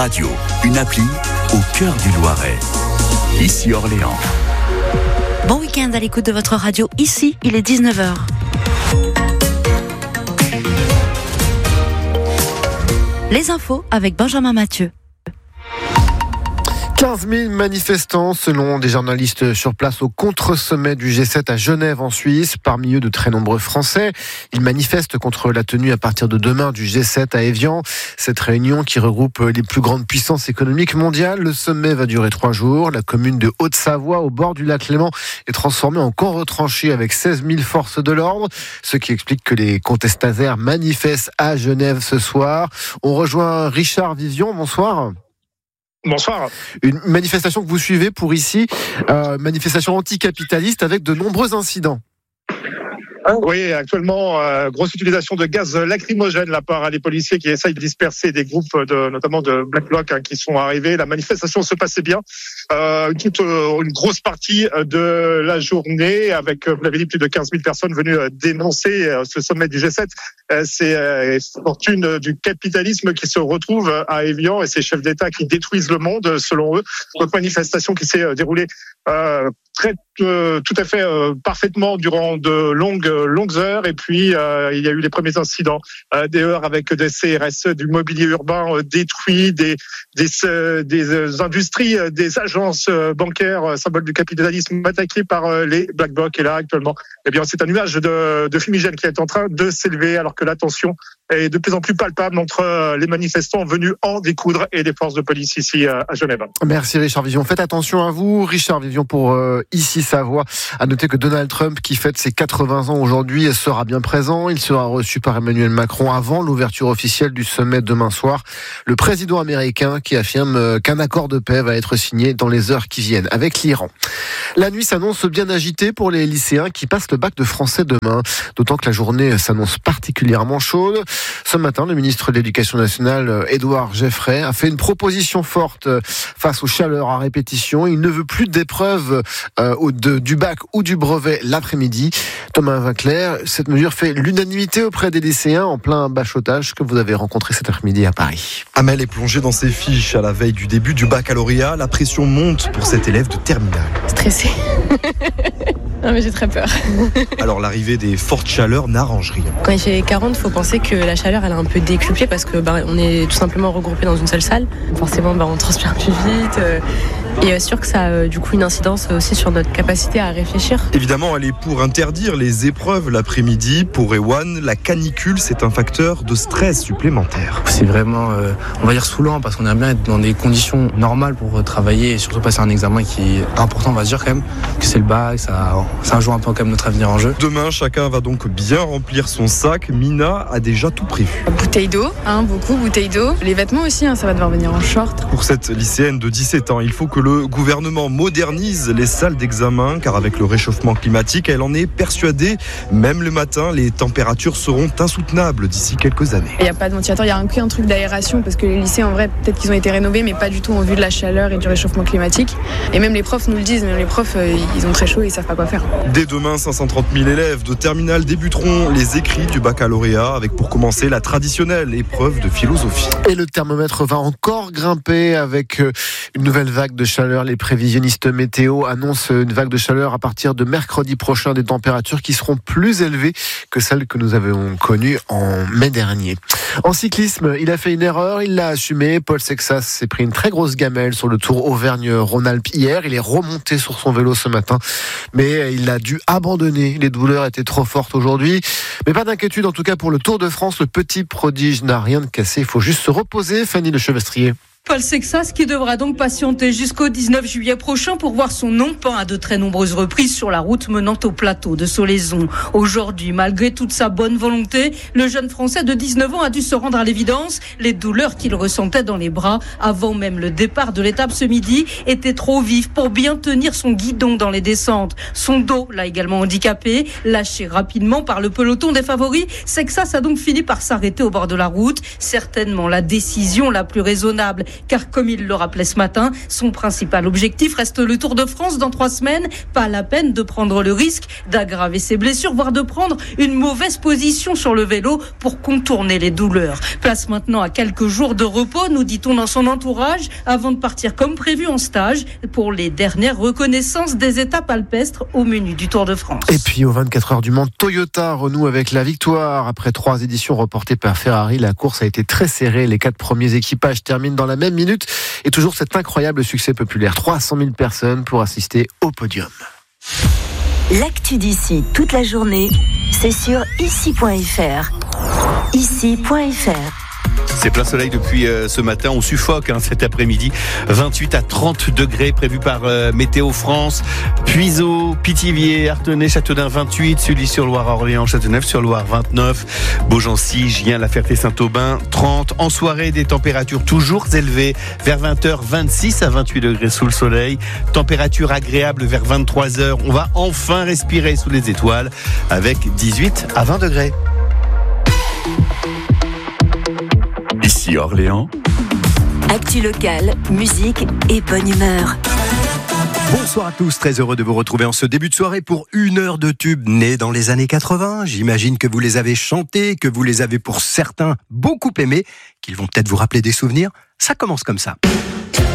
Radio, une appli au cœur du Loiret. Ici Orléans. Bon week-end à l'écoute de votre radio. Ici, il est 19h. Les infos avec Benjamin Mathieu. 15 000 manifestants selon des journalistes sur place au contre-sommet du G7 à Genève en Suisse. Parmi eux, de très nombreux Français. Ils manifestent contre la tenue à partir de demain du G7 à Évian. Cette réunion qui regroupe les plus grandes puissances économiques mondiales. Le sommet va durer 3 jours. La commune de Haute-Savoie, au bord du lac Léman, est transformée en camp retranché avec 16 000 forces de l'ordre. Ce qui explique que les contestataires manifestent à Genève ce soir. On rejoint Richard Vivion. Bonsoir. Bonsoir. Une manifestation que vous suivez pour ici, manifestation anticapitaliste avec de nombreux incidents. Oui, actuellement, grosse utilisation de gaz lacrymogène de la part des policiers qui essayent de disperser des groupes, notamment de Black Bloc, qui sont arrivés. La manifestation se passait bien. Une grosse partie de la journée, avec, vous l'avez dit, plus de 15 000 personnes venues dénoncer ce sommet du G7. C'est fortune du capitalisme qui se retrouve à Évian et ces chefs d'État qui détruisent le monde, selon eux. Notre manifestation qui s'est déroulée tout à fait parfaitement durant de longues heures, et puis il y a eu les premiers incidents, des heurts avec des CRS, du mobilier urbain détruit, des industries, des agences bancaires, symbole du capitalisme, attaquées par les Black Blocs. Et là actuellement, eh bien, c'est un nuage de fumigène qui est en train de s'élever, alors que la tension est de plus en plus palpable entre les manifestants venus en découdre et les forces de police ici à Genève. Merci Richard Vivion. Faites attention à vous, Richard Vivion, pour ici Savoie. À noter que Donald Trump, qui fête ses 80 ans aujourd'hui, sera bien présent. Il sera reçu par Emmanuel Macron avant l'ouverture officielle du sommet demain soir. Le président américain qui affirme qu'un accord de paix va être signé dans les heures qui viennent avec l'Iran. La nuit s'annonce bien agitée pour les lycéens qui passent le bac de français demain. D'autant que la journée s'annonce particulièrement chaude. Ce matin, le ministre de l'Éducation nationale, Édouard Geoffrey, a fait une proposition forte face aux chaleurs à répétition. Il ne veut plus d'épreuves du bac ou du brevet l'après-midi. Thomas Vinclair, cette mesure fait l'unanimité auprès des lycéens en plein bachotage que vous avez rencontré cet après-midi à Paris. Amel est plongée dans ses fiches à la veille du début du baccalauréat. La pression monte pour cet élève de terminale. Stressée. Non mais j'ai très peur. Alors l'arrivée des fortes chaleurs n'arrange rien. Quand il fait 40, il faut penser que la chaleur elle a un peu décuplé parce que on est tout simplement regroupés dans une seule salle. Forcément on transpire plus vite. Et sûr que ça a du coup une incidence aussi sur notre capacité à réfléchir. Évidemment, elle est pour interdire les épreuves l'après-midi. Pour Ewan, la canicule, c'est un facteur de stress supplémentaire. C'est vraiment, on va dire, saoulant parce qu'on aime bien être dans des conditions normales pour travailler et surtout passer un examen qui est important, on va se dire quand même, que c'est le bac, ça joue un peu quand même notre avenir en jeu. Demain, chacun va donc bien remplir son sac. Mina a déjà tout prévu. Bouteille d'eau, beaucoup bouteille d'eau. Les vêtements aussi, ça va devoir venir en short. Pour cette lycéenne de 17 ans, il faut que le gouvernement modernise les salles d'examen, car avec le réchauffement climatique, elle en est persuadée. Même le matin, les températures seront insoutenables d'ici quelques années. Il n'y a pas de ventilateur, il y a un truc d'aération, parce que les lycées, en vrai, peut-être qu'ils ont été rénovés, mais pas du tout en vue de la chaleur et du réchauffement climatique. Et même les profs nous le disent, même les profs, ils ont très chaud et ils savent pas quoi faire. Dès demain, 530 000 élèves de terminale débuteront les écrits du baccalauréat, avec pour commencer la traditionnelle épreuve de philosophie. Et le thermomètre va encore grimper avec une nouvelle vague de chaleur. Les prévisionnistes météo annoncent une vague de chaleur à partir de mercredi prochain, des températures qui seront plus élevées que celles que nous avions connues en mai dernier. En cyclisme, il a fait une erreur, il l'a assumé. Paul Sexas s'est pris une très grosse gamelle sur le Tour Auvergne-Rhône-Alpes hier. Il est remonté sur son vélo ce matin, mais il a dû abandonner. Les douleurs étaient trop fortes aujourd'hui. Mais pas d'inquiétude, en tout cas pour le Tour de France. Le petit prodige n'a rien de cassé. Il faut juste se reposer, Fanny Le Chevestrier. Paul Sexas qui devra donc patienter jusqu'au 19 juillet prochain pour voir son nom peint à de très nombreuses reprises sur la route menant au plateau de Solaizon. Aujourd'hui, malgré toute sa bonne volonté, le jeune Français de 19 ans a dû se rendre à l'évidence. Les douleurs qu'il ressentait dans les bras avant même le départ de l'étape ce midi étaient trop vives pour bien tenir son guidon dans les descentes. Son dos l'a également handicapé, lâché rapidement par le peloton des favoris. Sexas a donc fini par s'arrêter au bord de la route. Certainement la décision la plus raisonnable. car comme il le rappelait ce matin, son principal objectif reste le Tour de France dans 3 semaines. Pas la peine de prendre le risque d'aggraver ses blessures, voire de prendre une mauvaise position sur le vélo pour contourner les douleurs. Place maintenant à quelques jours de repos, nous dit-on dans son entourage, avant de partir comme prévu en stage pour les dernières reconnaissances des étapes alpestres au menu du Tour de France. Et puis aux 24 heures du Mans, Toyota renoue avec la victoire. Après 3 éditions reportées par Ferrari, la course a été très serrée. Les 4 premiers équipages terminent dans la même minute. Et toujours cet incroyable succès populaire. 300 000 personnes pour assister au podium. L'actu d'ici toute la journée, c'est sur ici.fr. Ici.fr. C'est plein soleil depuis ce matin, on suffoque cet après-midi. 28 à 30 degrés prévus par Météo France. Puiseaux, Pithiviers, Artenay, Châteaudun 28, Sully-sur-Loire, Orléans, Châteauneuf-sur-Loire 29, Beaugency, Gien, La Ferté-Saint-Aubin 30. En soirée, des températures toujours élevées. Vers 20h, 26 à 28 degrés sous le soleil. Température agréable vers 23h. On va enfin respirer sous les étoiles avec 18 à 20 degrés. Ici Orléans. Actu locale, musique et bonne humeur. Bonsoir à tous, très heureux de vous retrouver en ce début de soirée pour 1 heure de tubes nés dans les années 80. J'imagine que vous les avez chantés, que vous les avez pour certains beaucoup aimés, qu'ils vont peut-être vous rappeler des souvenirs. Ça commence comme ça.